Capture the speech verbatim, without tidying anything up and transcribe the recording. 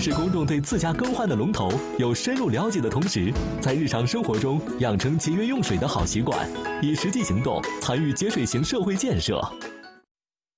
是公众对自家更换的龙头有深入了解的同时，在日常生活中养成节约用水的好习惯，以实际行动参与节水型社会建设。